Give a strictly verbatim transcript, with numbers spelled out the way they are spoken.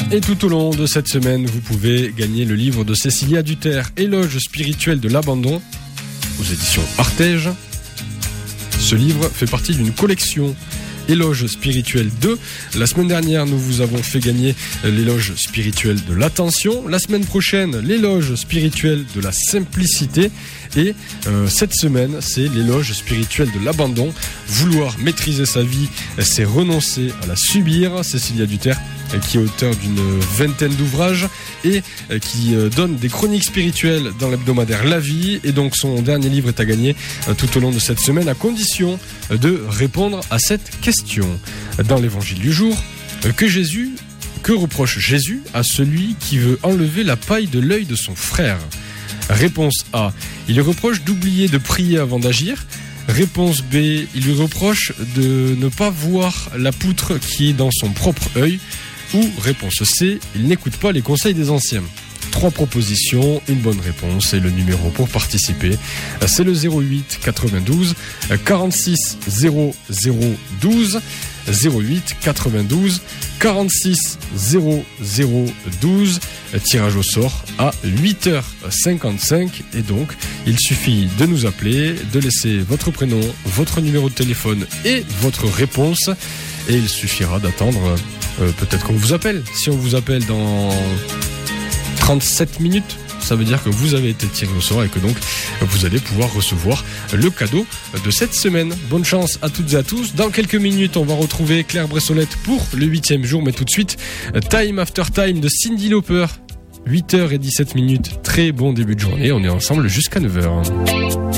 Et tout au long de cette semaine, vous pouvez gagner le livre de Cécilia Duterre, Éloge spirituel de l'abandon, aux éditions Artege. Ce livre fait partie d'une collection Éloge spirituel deux. La semaine dernière, nous vous avons fait gagner l'éloge spirituel de l'attention. La semaine prochaine, l'éloge spirituel de la simplicité. Et euh, cette semaine, c'est l'éloge spirituel de l'abandon. Vouloir maîtriser sa vie, c'est renoncer à la subir. Cécilia Duterre, qui est auteure d'une vingtaine d'ouvrages et qui donne des chroniques spirituelles dans l'hebdomadaire La Vie. Et donc son dernier livre est à gagner tout au long de cette semaine, à condition de répondre à cette question. Dans l'évangile du jour, que Jésus, que reproche Jésus à celui qui veut enlever la paille de l'œil de son frère? Réponse A, il lui reproche d'oublier de prier avant d'agir. Réponse B, il lui reproche de ne pas voir la poutre qui est dans son propre œil. Ou réponse C, il n'écoute pas les conseils des anciens. Trois propositions, une bonne réponse et le numéro pour participer, c'est le zéro huit quatre-vingt-douze quarante-six zéro zéro douze, zéro huit quatre-vingt-douze quarante-six zéro zéro douze. Tirage au sort à huit heures cinquante-cinq et donc il suffit de nous appeler, de laisser votre prénom, votre numéro de téléphone et votre réponse et il suffira d'attendre euh, peut-être qu'on vous appelle. Si on vous appelle dans trente-sept minutes, ça veut dire que vous avez été tiré au sort et que donc vous allez pouvoir recevoir le cadeau de cette semaine. Bonne chance à toutes et à tous. Dans quelques minutes, on va retrouver Claire Bressolette pour le huitième jour, mais tout de suite, Time After Time de Cyndi Lauper. huit heures dix-sept minutes, très bon début de journée, on est ensemble jusqu'à neuf heures.